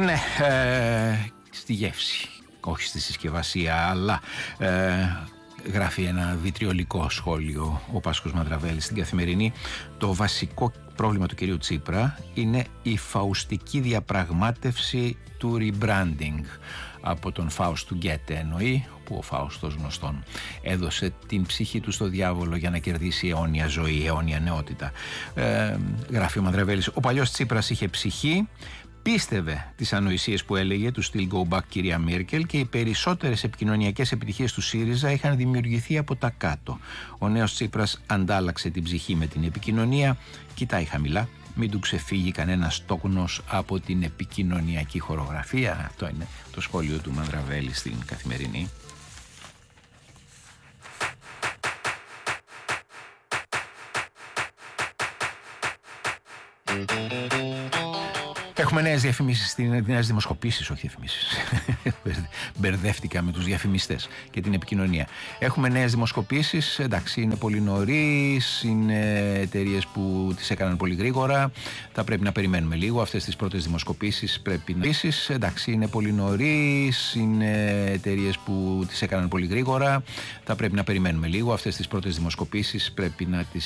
Ναι, στη γεύση, όχι στη συσκευασία, αλλά γράφει ένα βιτριολικό σχόλιο ο Πάσχος Μανδραβέλης στην Καθημερινή. Το βασικό πρόβλημα του κυρίου Τσίπρα είναι η φαουστική διαπραγμάτευση του rebranding. Από τον Φάουστ του Γκέτε εννοεί, που ο Φάουστος γνωστόν έδωσε την ψυχή του στο διάβολο για να κερδίσει αιώνια ζωή, αιώνια νεότητα. Γράφει ο Μανδραβέλης, ο παλιός Τσίπρας είχε ψυχή, πίστευε τις ανοησίες που έλεγε του στυλ go back κυρία Μέρκελ, και οι περισσότερες επικοινωνιακές επιτυχίες του ΣΥΡΙΖΑ είχαν δημιουργηθεί από τα κάτω. Ο νέος Τσίπρας αντάλλαξε την ψυχή με την επικοινωνία, κοιτάει χαμηλά, μην του ξεφύγει κανένας τόκνος από την επικοινωνιακή χορογραφία. Αυτό είναι το σχόλιο του Μανδραβέλη στην Καθημερινή. Έχουμε νέες διαφημίσεις, νέες δημοσκοπήσεις, όχι διαφημίσεις. Μπερδεύτηκα με τους διαφημιστές και την επικοινωνία. Έχουμε νέες δημοσκοπήσεις, εντάξει, είναι πολύ νωρίς, είναι εταιρείες που τις έκαναν πολύ γρήγορα, θα πρέπει να περιμένουμε λίγο. Αυτές τις πρώτες δημοσκοπήσεις πρέπει να... Εντάξει, είναι πολύ νωρίς, είναι εταιρείες που τις έκαναν πολύ γρήγορα, θα πρέπει να περιμένουμε λίγο. Αυτές τις πρώτες δημοσκοπήσεις πρέπει να τις